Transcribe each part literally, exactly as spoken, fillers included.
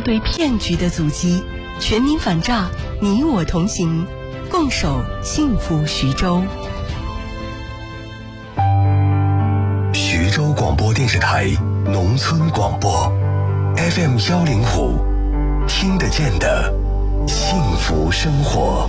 是对骗局的阻击。全民反诈，你我同行，共守幸福徐州。 徐州广播电视台农村广播 F M 幺零五，听得见的幸福生活。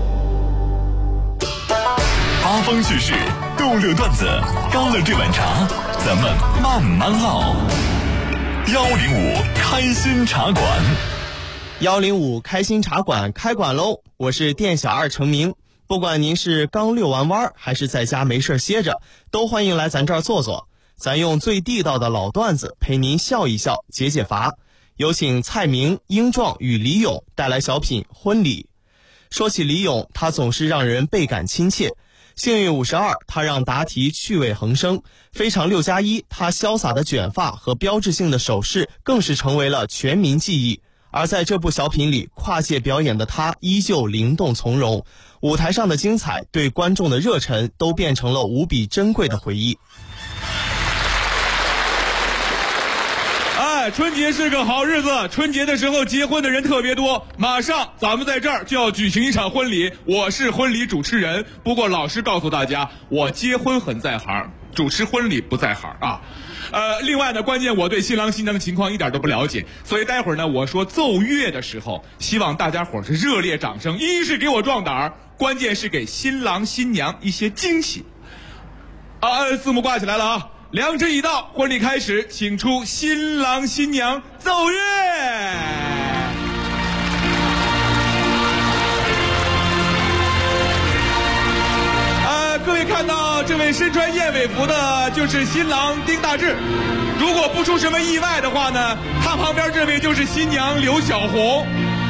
八方趣事，逗乐段子，干了这碗茶，咱们慢慢唠。幺零五开心茶馆， 幺零五开心茶馆开馆喽！我是店小二程明。不管您是刚遛完弯还是在家没事歇着，都欢迎来咱这儿坐坐。咱用最地道的老段子陪您笑一笑，解解乏。有请蔡明、英壮与李勇带来小品《婚礼》。说起李勇，他总是让人倍感亲切。幸运五十二，他让答题趣味横生；非常六加一，他潇洒的卷发和标志性的手势更是成为了全民记忆。而在这部小品里，跨界表演的他依旧灵动从容，舞台上的精彩对观众的热忱都变成了无比珍贵的回忆。 哎，春节是个好日子，春节的时候结婚的人特别多，马上咱们在这儿就要举行一场婚礼，我是婚礼主持人。不过老实告诉大家，我结婚很在行，主持婚礼不在行啊。呃，另外呢，关键我对新郎新娘的情况一点都不了解，所以待会儿呢，我说奏乐的时候，希望大家伙是热烈掌声，一是给我壮胆儿，关键是给新郎新娘一些惊喜。啊，字幕挂起来了啊！良辰已到，婚礼开始，请出新郎新娘奏乐。呃，各位看到这位身穿燕尾服的，就是新郎丁大志。如果不出什么意外的话呢，他旁边这位就是新娘刘小红。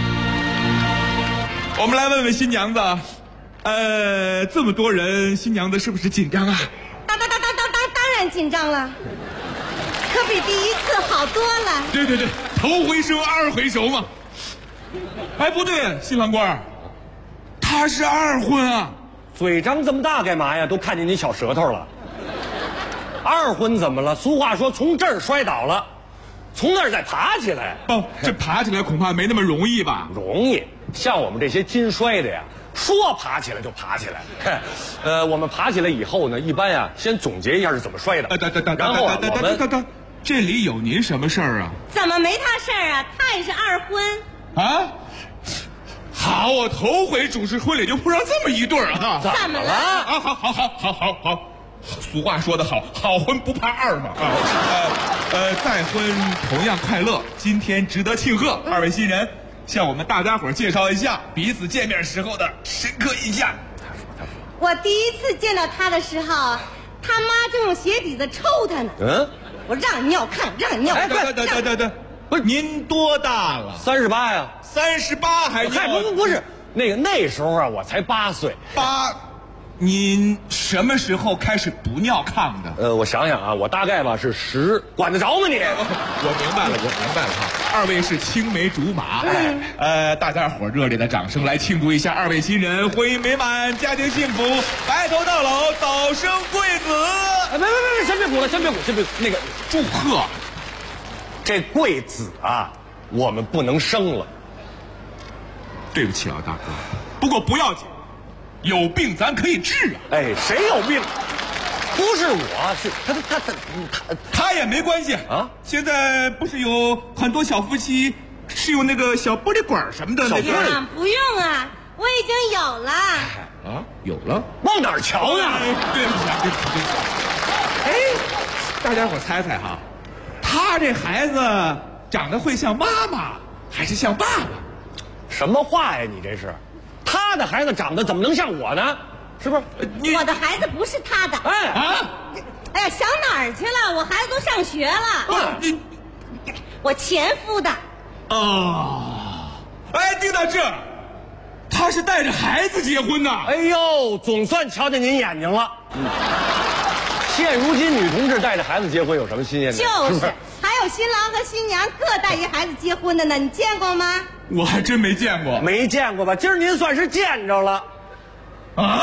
我们来问问新娘子，呃，这么多人，新娘子是不是紧张啊？ 当当当当当当，当然紧张了，可比第一次好多了。 对对对，头回熟，二回熟嘛。哎，不对，新郎官，他是二婚啊。 嘴张这么大干嘛呀？都看见你小舌头了。二婚怎么了？俗话说，从这儿摔倒了，从那儿再爬起来。 哦，这爬起来恐怕没那么容易吧？ 容易，像我们这些金摔的呀，说爬起来就爬起来。呃，我们爬起来以后呢，一般呀，先总结一下是怎么摔的。 呃，等等等然后啊，我们等等，这里有您什么事儿啊？ 怎么没他事儿啊？他也是二婚啊。好，我头回主持婚礼就碰上这么一对儿啊！ 怎么了？ 啊，好好好好好好，俗话说得好，好婚不怕二嘛啊！呃呃，再婚同样快乐，今天值得庆贺。二位新人向我们大家伙介绍一下彼此见面时候的深刻印象。 我第一次见到他的时候，他妈正用鞋底子抽他呢。 嗯， 我让你尿看，让你尿看。 对对对对对，不是您多大了？ 三十八呀。 三十八还尿？ 嗨，不不不是，那个那时候啊，我才八岁。 八，您什么时候开始不尿炕的？ 呃，我想想啊，我大概吧是十，管得着吗你？ 我明白了，我明白了哈。二位是青梅竹马，哎，呃，大家伙热烈的掌声来庆祝一下二位新人婚姻美满，家庭幸福，白头到老，早生贵子。 哎，别别别，先别鼓了，先别鼓，先别鼓那个祝贺。 这贵子啊，我们不能生了。 对不起啊，大哥，不过不要紧，有病咱可以治啊。 哎，谁有病？不是我，是他他他他他也没关系啊。现在不是有很多小夫妻是用那个小玻璃管什么的那个？ 啊，不用啊，我已经有了。 啊，有了？ 往哪儿瞧呢？ 哎、对不起啊，对不起，对不起。哎，大家伙猜猜哈，他这孩子长得会像妈妈还是像爸爸？ 什么话呀？你这是，他的孩子长得怎么能像我呢？是不是？ 我的孩子不是他的。 哎啊！ 哎呀，想哪儿去了？我孩子都上学了。 啊，你， 我前夫的。 哦，哎，丁大志，他是带着孩子结婚的。 哎呦，总算瞧见您眼睛了。嗯，现如今女同志带着孩子结婚有什么新鲜的？ 就是， 是不是还有新郎和新娘各带一孩子结婚的呢，你见过吗？ 我还真没见过。 没见过吧？今儿您算是见着了。 啊！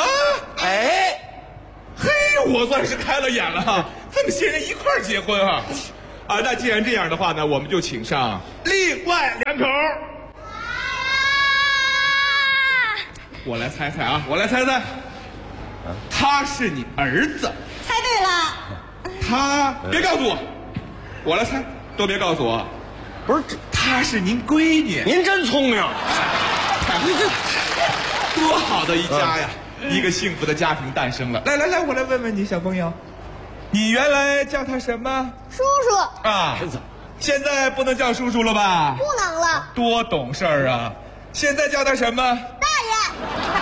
哎， 嘿，我算是开了眼了哈，这么些人一块儿结婚啊！ 啊，那既然这样的话呢，我们就请上另外两口。我来猜猜啊，我来猜猜，他是你儿子。 猜对了。 他别告诉我，我来猜，都别告诉我。 不是， 她是您闺女。 您真聪明， 你这多好的一家呀！一个幸福的家庭诞生了。来来来，我来问问你，小朋友，你原来叫他什么？ 叔叔。 啊，现在不能叫叔叔了吧？ 不能了。 多懂事儿啊！现在叫他什么？ 大爷。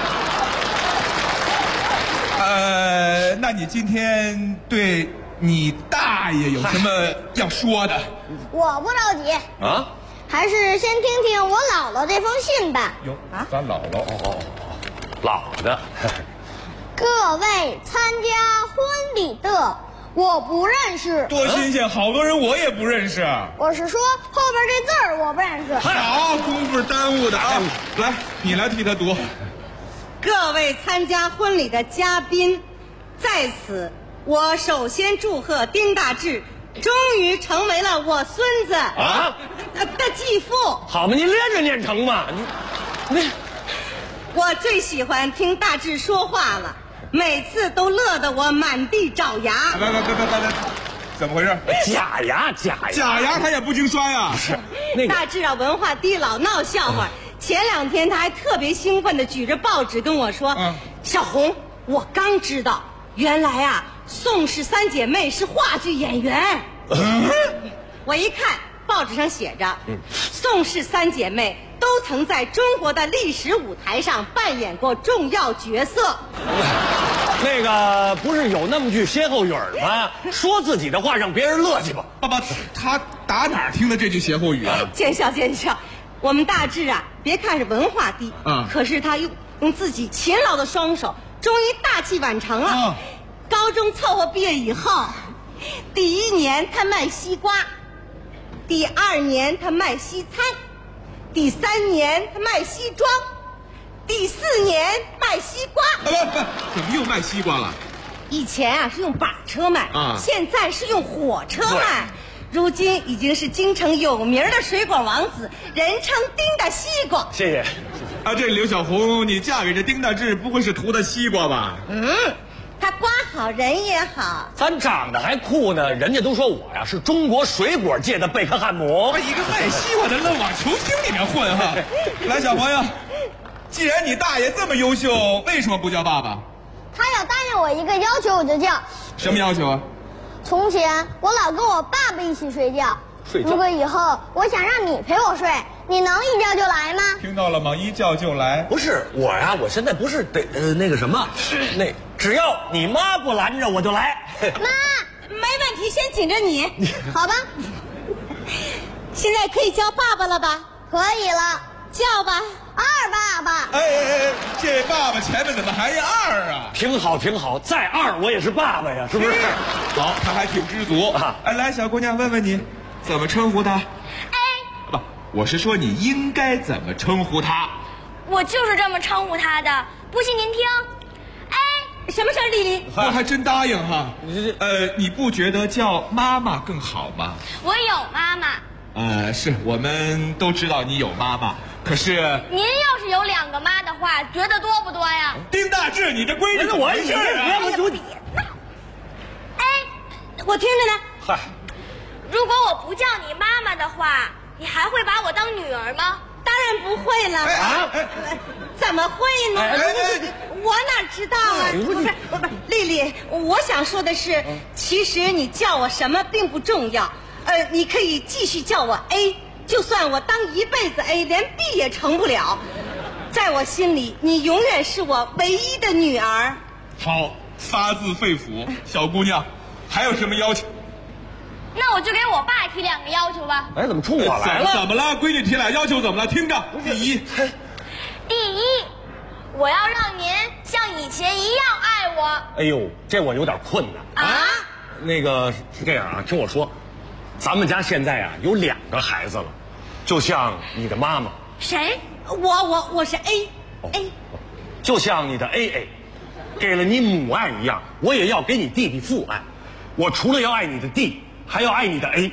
呃，那你今天对你大爷有什么要说的？ 我不着急啊， 还是先听听我姥姥这封信吧。 哟啊，咱姥姥哦哦哦， 老的。 各位参加婚礼的，我不认识。 多新鲜，好多人我也不认识。 我是说后边这字儿我不认识。 好，功夫耽误的啊！来，你来替他读。 各位参加婚礼的嘉宾，在此我首先祝贺丁大志终于成为了我孙子啊的继父。 好嘛，您连着念成嘛，你那我最喜欢听大志说话了，每次都乐得我满地找牙。 来来来来来来，怎么回事？ 假牙假牙假牙他也不经刷呀？ 是那个大志啊，文化低，老闹笑话。前两天他还特别兴奋地举着报纸跟我说：“ 嗯， 小红，我刚知道，原来啊，宋氏三姐妹是话剧演员。嗯”我一看报纸上写着，嗯，宋氏三姐妹都曾在中国的历史舞台上扮演过重要角色。 那个不是有那么句歇后语吗？说自己的话让别人乐去吧。 爸爸，他打哪儿听的这句歇后语啊？ 见笑见笑。我们大志啊，别看是文化低， 嗯， 可是他用用自己勤劳的双手，终于大器晚成了。 嗯， 高中凑合毕业以后，第一年他卖西瓜，第二年他卖西餐，第三年他卖西装，第四年卖西瓜。 啊不不，怎么又卖西瓜了？ 以前啊是用把车卖， 啊， 现在是用火车卖。如今已经是京城有名的水果王子，人称丁大西瓜。 谢谢。 啊，这刘小红，你嫁给这丁大志，不会是图他西瓜吧？ 嗯，他瓜好人也好。 咱长得还酷呢，人家都说我呀是中国水果界的贝克汉姆。 一个卖西瓜的愣往球厅里面混哈！来，小朋友，既然你大爷这么优秀，为什么不叫爸爸？ 他要答应我一个要求，我就叫。 什么要求啊？ 从前我老跟我爸爸一起睡觉， 睡觉如果以后我想让你陪我睡，你能一叫就来吗？ 听到了吗？一叫就来。 不是我呀，我现在不是得呃那个什么，那只要你妈不拦着我就来。 妈，没问题，先紧着你。 好吧， 现在可以叫爸爸了吧？ 可以了， 叫吧， 二爸爸。 哎哎哎，这爸爸前面怎么还一二啊？ 挺好挺好，再二我也是爸爸呀，是不是？ 好，他还挺知足啊。哎，来，小姑娘，问问你，怎么称呼他？ 哎， 不，我是说你应该怎么称呼他。 我就是这么称呼他的，不信您听。哎， 什么事儿，丽丽？ 我还真答应哈。呃，你不觉得叫妈妈更好吗？ 我有妈妈。 呃，是我们都知道你有妈妈，可是您要是有两个妈的话，觉得多不多呀？ 丁大志，你这闺女我没事啊？ 我就哎，我听着呢。 嗨， 如果我不叫你妈妈的话，你还会把我当女儿吗？ 当然不会了。 啊哎怎么会呢？ 哎哎哎我哪知道啊？不是不是，丽丽，我想说的是，其实你叫我什么并不重要。呃，你可以继续叫我 A， 就算我当一辈子 A， 连 B 也成不了。在我心里，你永远是我唯一的女儿。 好，发自肺腑，小姑娘，还有什么要求？ 那我就给我爸提两个要求吧。 哎，怎么冲我来了？ 怎么了？闺女提俩要求怎么了？听着，第一， 第一，我要让您像以前一样爱我。 哎呦，这我有点困难啊。 那个是这样啊，听我说，咱们家现在啊有两个孩子了，就像你的妈妈。 谁？我我我是 A，A，、哦、 就像你的 A A， 给了你母爱一样，我也要给你弟弟父爱。我除了要爱你的弟，还要爱你的 A。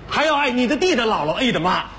还要爱你的弟的姥姥 A 的妈。